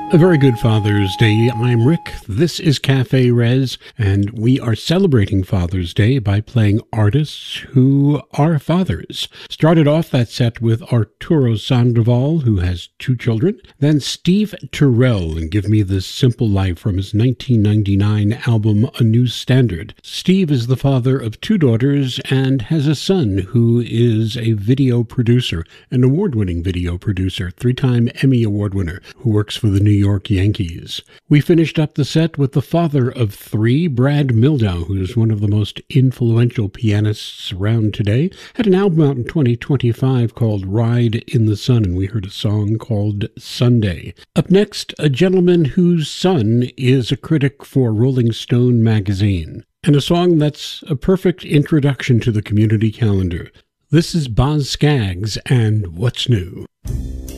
A very good Father's Day. I'm Rick. This is Cafe Res, and we are celebrating Father's Day by playing artists who are fathers. Started off that set with Arturo Sandoval, who has two children, then Steve Terrell, and Give Me This Simple Life from his 1999 album A New Standard. Steve is the father of two daughters and has a son who is a video producer, an award-winning video producer, three-time Emmy Award winner, who works for the New York Yankees. We finished up the set with the father of three, Brad Mehldau, who is one of the most influential pianists around today. Had an album out in 2025 called Ride in the Sun, and we heard a song called Sunday. Up next, a gentleman whose son is a critic for Rolling Stone magazine, and a song that's a perfect introduction to the community calendar. This is Boz Scaggs and What's New.